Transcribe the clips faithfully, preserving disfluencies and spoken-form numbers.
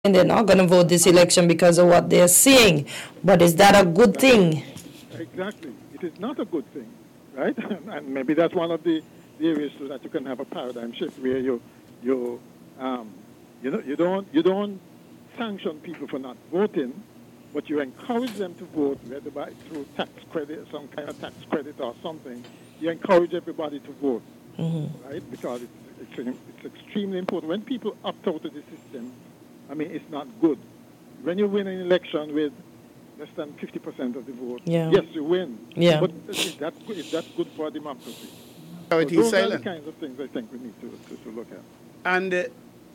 and they're not going to vote this election because of what they're seeing. But is that a good thing? Exactly. It is not a good thing, right? And maybe that's one of the, the areas so that you can have a paradigm shift where you you um, you know you don't you don't sanction people for not voting, but you encourage them to vote, whether by through tax credit, some kind of tax credit or something. You encourage everybody to vote, Mm-hmm. right? Because it's, it's it's extremely important. When people opt out of the system, I mean, it's not good. When you win an election with less than fifty percent of the vote, Yeah. yes, you win. Yeah. But is that, is that good for democracy? Oh, So it is those are the silent. kinds of things I think we need to, to, to look at. And uh,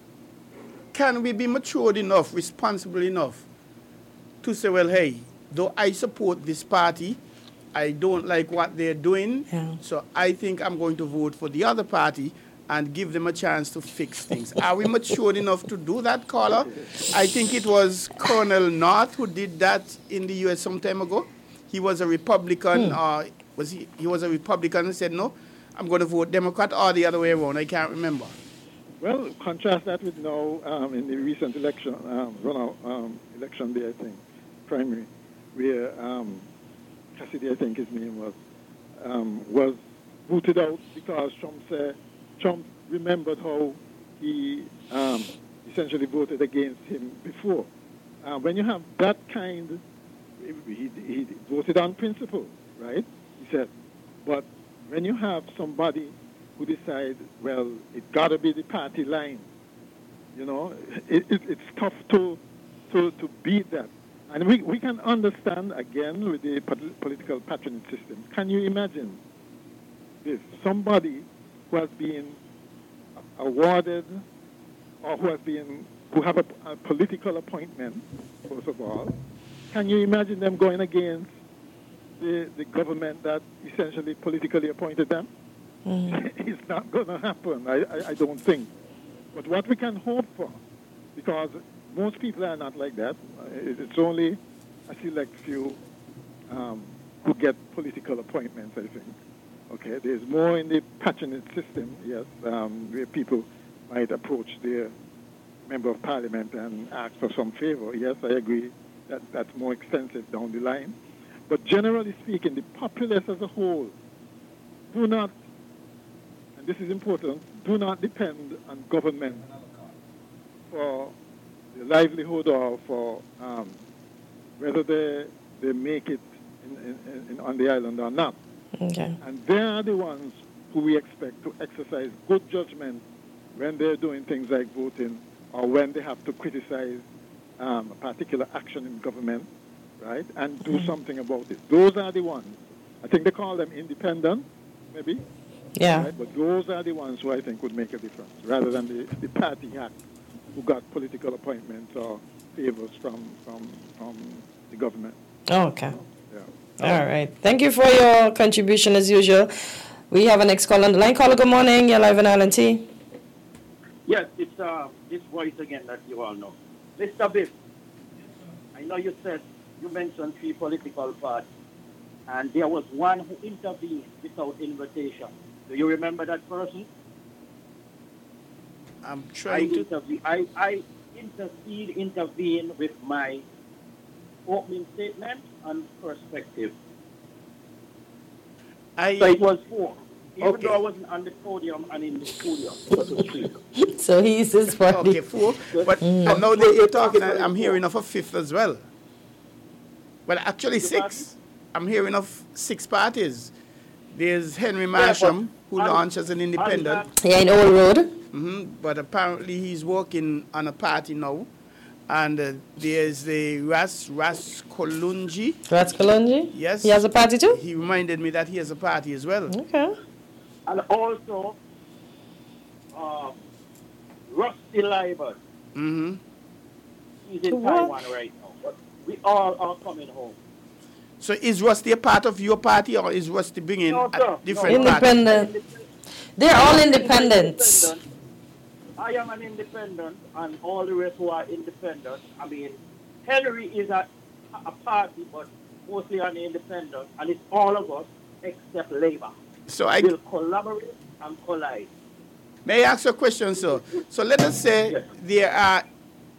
can we be matured enough, responsible enough to say, well, hey, though I support this party, I don't like what they're doing, Yeah. so I think I'm going to vote for the other party and give them a chance to fix things. Are we matured enough to do that, caller? I think it was Colonel North who did that in the U S some time ago. He was a Republican, Hmm. or was he? He was a Republican and said, no, I'm going to vote Democrat, or the other way around. I can't remember. Well, contrast that with now um, in the recent election, um, runout um, election day, I think, primary, where um, Cassidy, I think his name was, um, was booted out because Trump said, Trump remembered how he um, essentially voted against him before. Uh, when you have that kind, he, he voted on principle, right? He said, but when you have somebody who decides, well, it got to be the party line, you know, it, it, it's tough to, to, to beat that. And we, we can understand, again, with the political patronage system. Can you imagine this? Somebody who has been awarded or who has been, who have a, a political appointment, first of all, can you imagine them going against the, the government that essentially politically appointed them? Mm-hmm. It's not going to happen, I, I, I don't think. But what we can hope for, because most people are not like that, it's only a select few um, who get political appointments, I think. Okay, there's more in the patronage system, yes, um, where people might approach their member of parliament and ask for some favor. Yes, I agree that that's more extensive down the line. But generally speaking, the populace as a whole do not, and this is important, do not depend on government for the livelihood or for um, whether they, they make it in, in, in, on the island or not. Okay. And they are the ones who we expect to exercise good judgment when they're doing things like voting or when they have to criticize um, a particular action in government, right, and do Mm-hmm. something about it. Those are the ones. I think they call them independent, maybe. Yeah. Right? But those are the ones who I think would make a difference, rather than the, the party hack who got political appointments or favors from, from, from the government. Oh, okay. Yeah. All right. Thank you for your contribution as usual. We have a next call on the line. Caller, good morning. You're live on Island T. Yes, it's uh, this voice again that you all know. Mister Biff, I know you said, you mentioned three political parties, and there was one who intervened without invitation. Do you remember that person? I'm I, trying to... intervene, I, I intercede, intervene with my opening statement and perspective. I, So it was four. Even Okay. though I wasn't on the podium and in the studio, it was three. So he's his party. Okay, four. But I know that you're talking, I- I'm hearing of a fifth as well. Well, actually six. I'm hearing of six parties. There's Henry Marsham, who on- launched as an independent, Yeah, in Old Road. hmm but apparently he's working on a party now. And uh, there's the Ras Ras Kolunji. Rats Kalonji. Yes. He has a party too? He reminded me that he has a party as well. Okay. And also, uh, Rusty Libert. hmm He's in What? Taiwan right now. But we all are coming home. So is Rusty a part of your party, or is Rusty bringing No, sir. a different No. party? Independent. They're all independents. Independent. I am an independent, and all the rest who are independent. I mean, Henry is a, a party, but mostly an independent, and it's all of us except Labour. So I Will collaborate and collide. may I ask you a question, sir? So let us say Yes. there are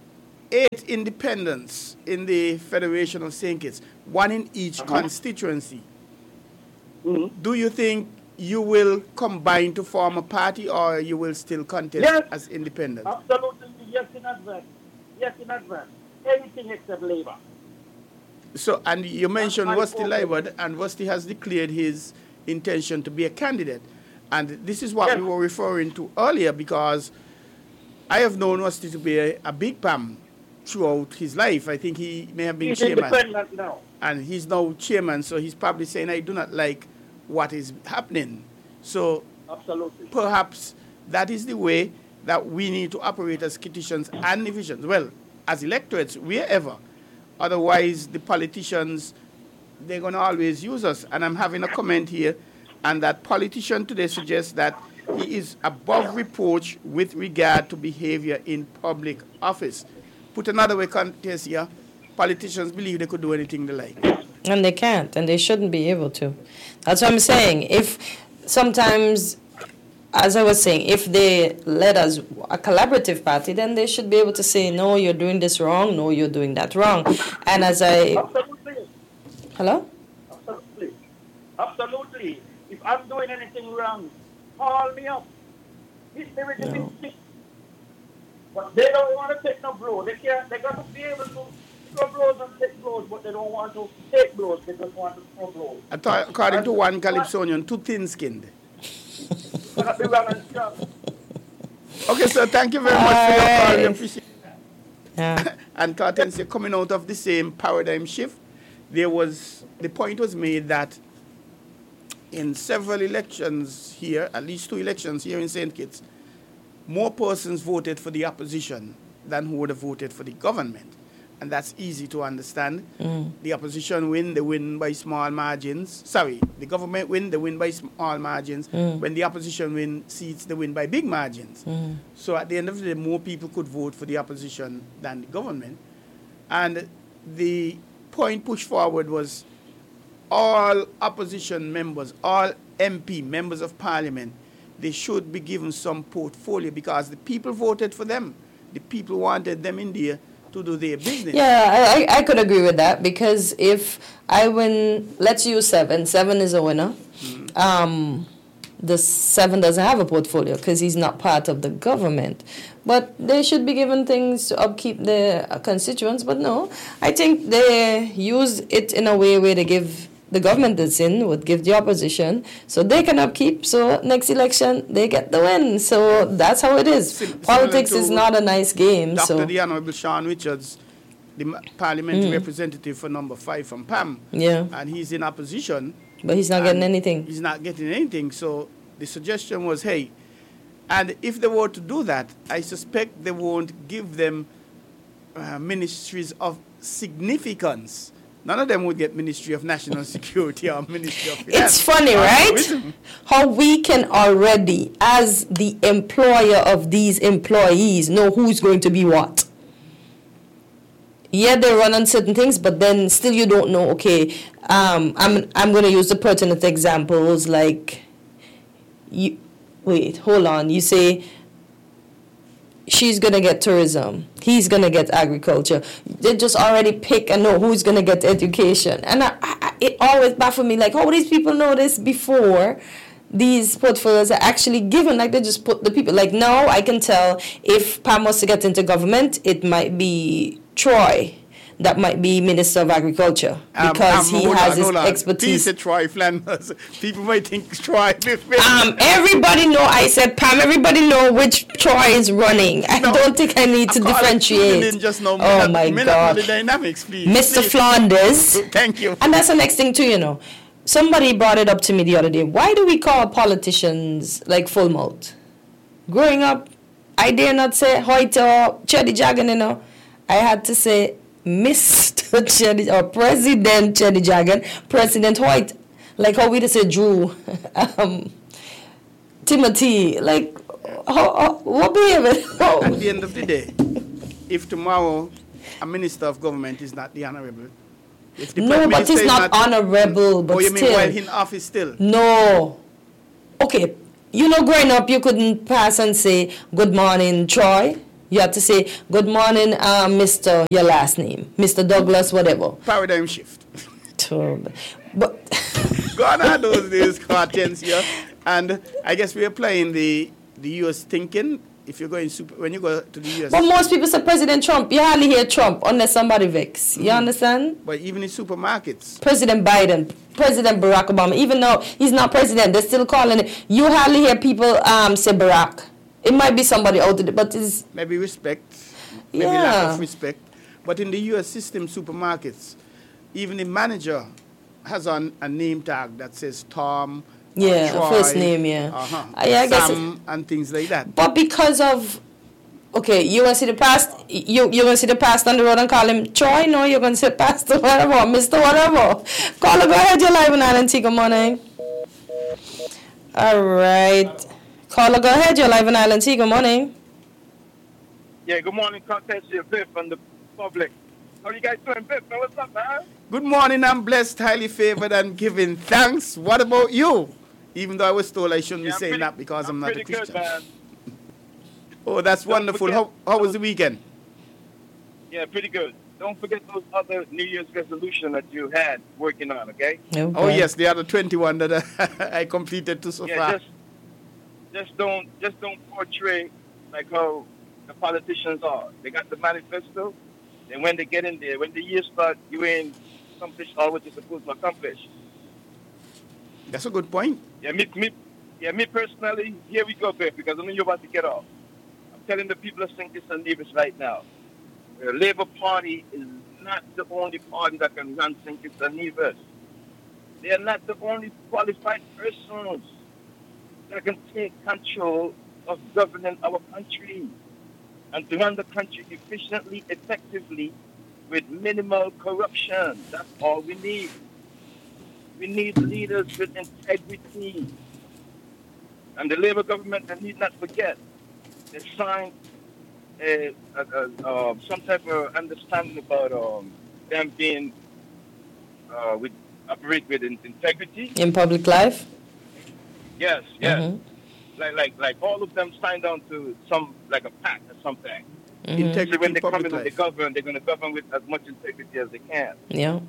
eight independents in the Federation of Saint Kitts, one in each uh-huh. constituency. Mm-hmm. Do you think you will combine to form a party, or you will still contest yes. as independent? Absolutely, yes in advance. Yes in advance. Anything except Labour. So, and you mentioned Wasti Laibud, and Wasti has declared his intention to be a candidate. And this is what yes. we were referring to earlier, because I have known Wasti to be a, a big P A M throughout his life. I think he may have been he's chairman. Independent now. And he's now chairman, so he's probably saying, I do not like what is happening. So absolutely, perhaps that is the way that we need to operate as Kittitians and divisions. Well, as electorates, wherever. Otherwise, the politicians, they're going to always use us. And I'm having a comment here, and that politician today suggests that he is above reproach with regard to behavior in public office. Put another way, Contesia, politicians believe they could do anything they like. And they can't, and they shouldn't be able to. That's what I'm saying. If sometimes, as I was saying, if they led us a collaborative party, then they should be able to say, no, you're doing this wrong, no, you're doing that wrong. And as I... Absolutely. Hello? Absolutely. Absolutely. If I'm doing anything wrong, call me up. Hit me with the big stick. But they don't want to take no blow. They can't, they're going to be able to throw blows and take blows, but they don't want to take blows. They just want to throw blows. I thought, according and to one Calypsonian, too thin-skinned. Okay, sir, thank you very much uh, for your call. We appreciate it. Yeah. And Cartensia, coming out of the same paradigm shift, there was, the point was made that in several elections here, at least two elections here in Saint Kitts, more persons voted for the opposition than who would have voted for the government. And that's easy to understand. Mm. The opposition win, they win by small margins. Sorry, the government win, they win by small margins. Mm. When the opposition win seats, they win by big margins. Mm. So at the end of the day, more people could vote for the opposition than the government. And the point pushed forward was all opposition members, all M P, members of parliament, they should be given some portfolio, because the people voted for them. The people wanted them in there to do their business. Yeah, I, I could agree with that, because if I win, let's use seven, seven is a winner. Mm-hmm. Um, the seven doesn't have a portfolio because he's not part of the government. But they should be given things to upkeep their constituents. But no, I think they use it in a way where they give the government that's in would give the opposition so they can upkeep. So next election, they get the win. So that's how it is. Sim- Politics is not a nice game. Doctor So. the Honorable Sean Richards, the parliamentary mm. representative for number five from P A M. Yeah. And he's in opposition. But he's not getting anything. He's not getting anything. So the suggestion was, hey, and if they were to do that, I suspect they won't give them uh, ministries of significance. None of them would get Ministry of National Security or Ministry of Finance. It's funny, right? How we can already, as the employer of these employees, know who's going to be what. Yeah, they run on certain things, but then still you don't know, okay, um, I'm I'm going to use the pertinent examples like, you. wait, hold on, you say, she's going to get tourism, he's going to get agriculture. They just already pick and know who's going to get education. And I, I, it always baffles me, like, how these people know this before these portfolios are actually given? Like, they just put the people, like, now I can tell if Pam was to get into government, it might be Troy that might be Minister of Agriculture, because um, um, he has on, his expertise. He said Troy Flanders. People might think Troy. um, everybody know I said Pam. Everybody know which Troy is running. I no, don't think I need to differentiate. Didn't just know oh my God, the dynamics, please. Mister Please. Flanders. Thank you. And that's the next thing too. You know, somebody brought it up to me the other day. Why do we call politicians like full mouth? Growing up, I dare not say Hoyt or Chedi Jagan. You know, I had to say Mister Chedi or President Chedi Jagan, President Hoyt, like how we just say Drew, um, Timothy, like how, how, what behavior? At the end of the day, if tomorrow a minister of government is not the honorable, if the no, but it's not, not honorable. But oh, you still, mean while in office still? No. Okay, you know, growing up, you couldn't pass and say good morning, Troy. You have to say, good morning, uh, Mister your last name, Mister Douglas, whatever. Paradigm shift. But gone are those days, Hortensia. And I guess we are playing the the U S thinking. If you're going super, when you go to the U S. But most people say President Trump. You hardly hear Trump unless somebody vex. You mm-hmm. understand? But even in supermarkets. President Biden, President Barack Obama, even though he's not president, they're still calling it. You hardly hear people um, say Barack. It might be somebody out there, but it's... Maybe respect. Maybe yeah. lack of respect. But in the U S system supermarkets, even the manager has on a name tag that says Tom... Yeah, Troy, first name, yeah. Uh-huh. Uh, yeah, I guess Sam and things like that. But because of, okay, you're going to see the past, you, you're going to see the past on the road and call him Troy? No, you're going to say Pastor whatever, Mister whatever. Caller, go ahead, you're live on Island Tea, good morning. All right. Caller, go ahead, you're live on Island Tea, good morning. Yeah, good morning, Contentia, Biff, and the public. How you guys doing, Biff? What's up, man? Good morning, I'm blessed, highly favored, and giving thanks. What about you? Even though I was told I shouldn't yeah, be saying pretty, that because I'm, I'm not a Christian. Good, man. Oh, that's Don't wonderful. How, how was the weekend? Yeah, pretty good. Don't forget those other New Year's resolutions that you had working on, okay? okay. Oh, yes, the other twenty-one that I completed too so yeah, far. Just, just don't, just don't portray like how the politicians are. They got the manifesto, and when they get in there, when the year starts, you ain't accomplished all what you're supposed to accomplish. That's a good point. Yeah, me, me, yeah, me personally, here we go, Biff, because I know you're about to get off. I'm telling the people of Saint Kitts and Nevis right now, the Labour Party is not the only party that can run Saint Kitts and Nevis. They are not the only qualified persons that can take control of governing our country and to run the country efficiently, effectively, with minimal corruption. That's all we need. We need leaders with integrity. And the Labour government, they need not forget, they signed a, a, a, uh, some type of understanding about um, them being, uh, with, operate with integrity. In public life? Yes, yes. Mm-hmm. Like, like, like all of them signed on to some, like a pact or something. Mm-hmm. Integrity So when they come public in and they life. govern, they're going to govern with as much integrity as they can. Yeah.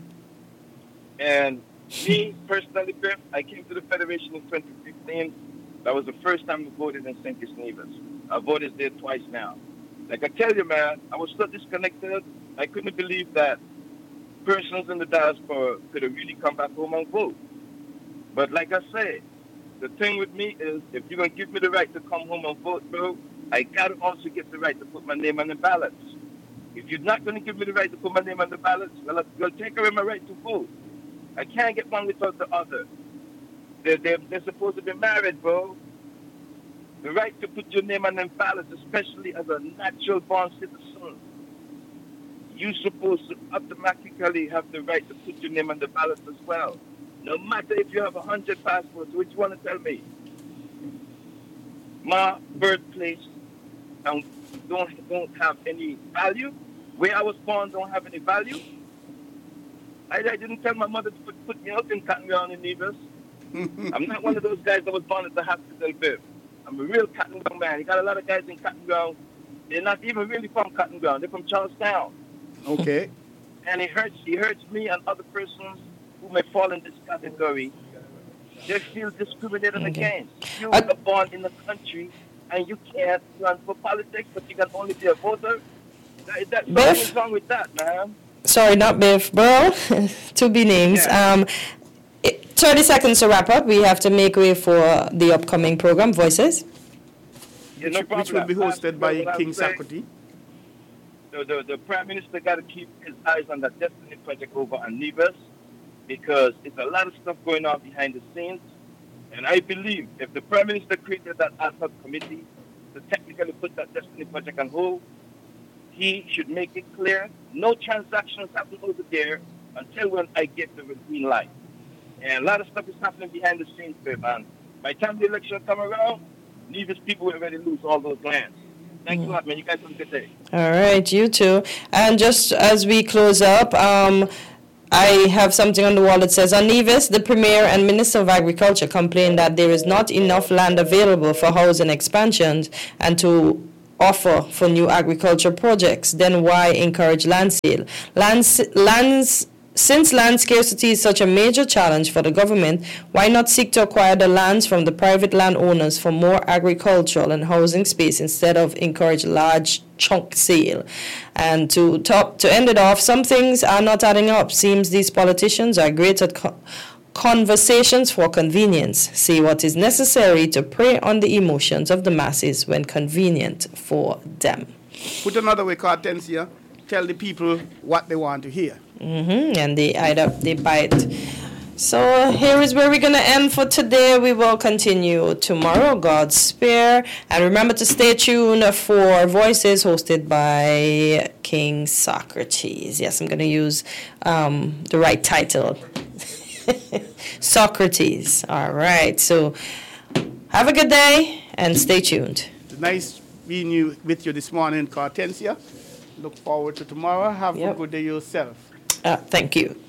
And me, personally, Biff, I came to the Federation in twenty fifteen. That was the first time I voted in Saint Kitts Nevis. I voted there twice now. Like I tell you, man, I was so disconnected. I couldn't believe that persons in the diaspora could have really come back home and vote. But like I said, the thing with me is, if you're going to give me the right to come home and vote, bro, I got to also get the right to put my name on the ballots. If you're not going to give me the right to put my name on the ballots, well, you'll take away my right to vote. I can't get one without the other. They're, they're, they're supposed to be married, bro. The right to put your name on them ballots, especially as a natural born citizen. You're supposed to automatically have the right to put your name on the ballots as well. No matter if you have a hundred passports, what you want to tell me? My birthplace um, don't, don't have any value. Where I was born don't have any value. I, I didn't tell my mother to put, put me out in Cotton Ground in Nevis. I'm not one of those guys that was born at the hospital, Biff. I'm a real Cotton Ground man. You got a lot of guys in Cotton Ground. They're not even really from Cotton Ground. They're from Charlestown. Okay. And it hurts, it hurts me and other persons who may fall in this category. They feel discriminated Okay. against. You I- are born in the country and you can't run for politics, but you can only be a voter. That, that, Biff? something's wrong with that, man. Sorry, not Biff, bro. To be names. Yeah. Um, it- thirty seconds to wrap up. We have to make way for the upcoming program, Voices. Yeah, no which, which will be problem. hosted by What I'm King saying, Sakoti. The, the, the Prime Minister got to keep his eyes on that Destiny Project over on Nevis, because it's a lot of stuff going on behind the scenes. And I believe if the Prime Minister created that ad hoc committee to technically put that Destiny Project on hold, he should make it clear no transactions happen over there until when I get the green light. And a lot of stuff is happening behind the scenes, man. By the time the election come around, Nevis people will already lose all those lands. Thanks a lot, man. You guys have a good day. All right, you too. And just as we close up, um, I have something on the wall that says, on Nevis, the Premier and Minister of Agriculture complained that there is not enough land available for housing expansions and to offer for new agriculture projects, then why encourage land sale? Lands, lands, since land scarcity is such a major challenge for the government, why not seek to acquire the lands from the private landowners for more agricultural and housing space instead of encourage large chunk sale? And to top to end it off, some things are not adding up. Seems these politicians are great at co- conversations for convenience. See what is necessary to prey on the emotions of the masses when convenient for them. Put another way, Hortensia, tell the people what they want to hear. Mm-hmm. And they either they bite. So here is where we're going to end for today. We will continue tomorrow, God's spare. And remember to stay tuned for Voices hosted by King Socrates. Yes, I'm going to use um, the right title. Socrates. All right. So have a good day and stay tuned. It's nice being you, with you this morning, Hortensia. Look forward to tomorrow. Have Yep. a good day yourself. Uh, thank you.